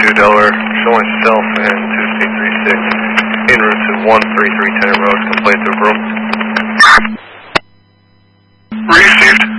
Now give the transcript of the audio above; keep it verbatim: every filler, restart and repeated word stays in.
two Delaware, showing self and two C three six en route to one three three Tenant Road, complaint to room. Received.